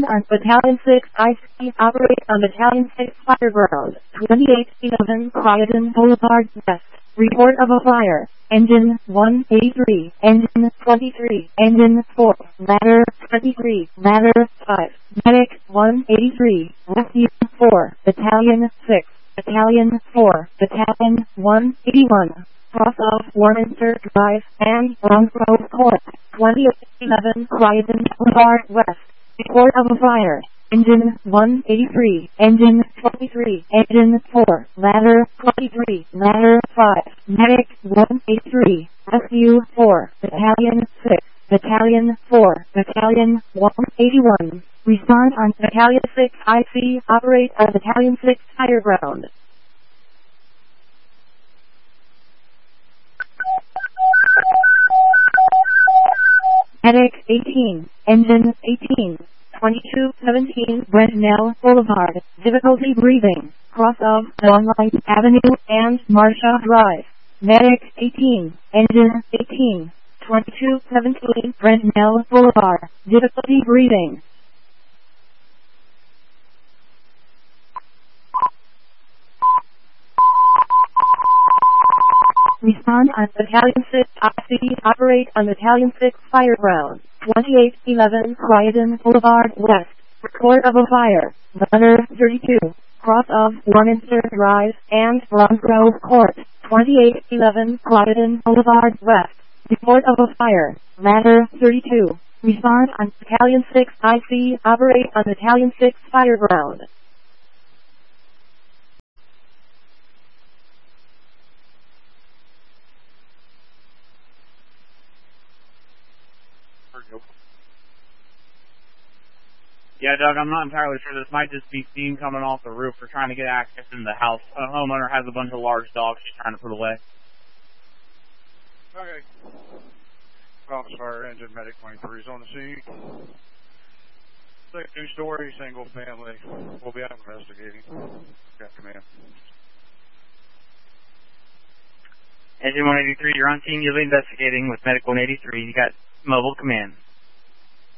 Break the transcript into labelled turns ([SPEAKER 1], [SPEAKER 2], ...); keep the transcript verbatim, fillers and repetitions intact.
[SPEAKER 1] on Battalion six I C, operate on Battalion six Fireground, twenty-eight eleven Croydon Boulevard West. Report of a fire. Engine one eighty-three, engine twenty-three, engine four, ladder twenty-three, ladder five, medic one eighty-three, rescue four, Battalion six, Battalion four, Battalion one eighty-one. Cross of Warminster Drive and Bromsgrove Court, twenty-eight eleven Croydon Boulevard West. Report of a fire. Engine one eighty-three, engine twenty-three, engine four, ladder twenty-three, ladder five, medic one eighty-three, rescue four, Battalion six, Battalion four, Battalion one eighty-one. Respond on Battalion six I C, operate on Battalion six Fireground. Medic eighteen, engine eighteen, twenty-two seventeen Brentnell Boulevard, difficulty breathing, cross of Longlight Avenue and Marsha Drive. Medic eighteen, engine eighteen, twenty-two seventeen Brentnell Boulevard, difficulty breathing. Respond on Battalion six I C, operate on Battalion six Fireground, twenty-eight eleven Croydon Boulevard West. Report of a fire. Ladder thirty-two, cross of Warminster Drive and Bromsgrove Court, twenty-eight eleven Croydon Boulevard West. Report of a fire. Ladder thirty-two. Respond on Battalion six I C, operate on Battalion six Fireground.
[SPEAKER 2] Yeah, Doug, I'm not entirely sure. This might just be steam coming off the roof. We're trying to get access into the house. A homeowner has a bunch of large dogs she's trying to put away.
[SPEAKER 3] Okay. Office Fire Engine Medic twenty-three is on the scene. Two-story, single family. We'll be out investigating. Got command.
[SPEAKER 2] Engine one eighty-three, you're on scene. You'll be investigating with Medic one eighty-three. You got mobile command.